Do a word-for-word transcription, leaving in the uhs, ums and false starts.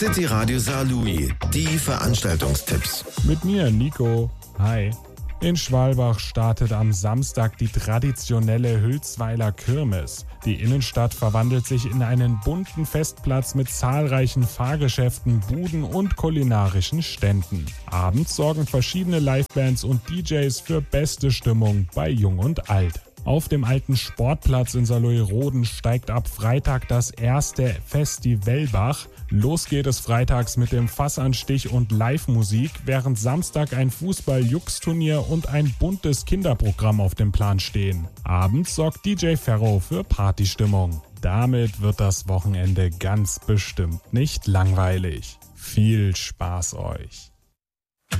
City Radio Saarlouis, die Veranstaltungstipps. Mit mir, Nico. Hi. In Schwalbach startet am Samstag die traditionelle Hülsweiler Kirmes. Die Innenstadt verwandelt sich in einen bunten Festplatz mit zahlreichen Fahrgeschäften, Buden und kulinarischen Ständen. Abends sorgen verschiedene Livebands und D Js für beste Stimmung bei Jung und Alt. Auf dem alten Sportplatz in Saarlouis-Roden steigt ab Freitag das erste Festivalbach. Los geht es freitags mit dem Fassanstich und Live-Musik, während Samstag ein Fußball-Jux-Turnier und ein buntes Kinderprogramm auf dem Plan stehen. Abends sorgt D J Ferro für Partystimmung. Damit wird das Wochenende ganz bestimmt nicht langweilig. Viel Spaß euch!